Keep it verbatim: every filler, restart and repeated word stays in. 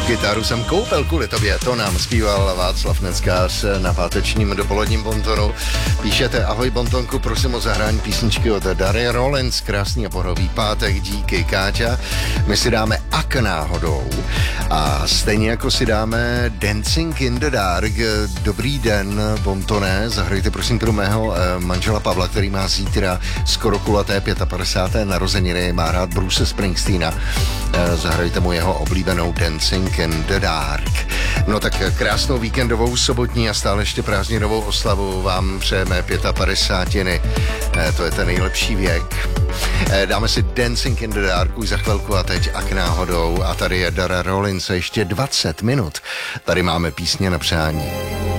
Kytaru jsem koupil kvůli tobě, to nám zpíval Václav Neckář na pátečním dopoledním Bontonu. Píšete: ahoj Bontonku, prosím o zahrání písničky od Dary Rollins, krásný a pohodový pátek, díky Káťa. My si dáme Ak náhodou a stejně jako si dáme Dancing in the Dark. Dobrý den, Bontone, zahrajte prosím pro mého manžela Pavla, který má zítra skoro kulaté padesát pět narozeniny, má rád Bruce Springsteena. Zahrajte mu jeho oblíbenou Dancing in the Dark. No tak krásnou víkendovou, sobotní a stále ještě prázdninovou oslavu vám přejeme pětapadesátiny. To je ten nejlepší věk. Dáme si Dancing in the Dark už za chvilku a teď Ak náhodou. A tady je Dara Rollins ještě dvacet minut. Tady máme písně na přání.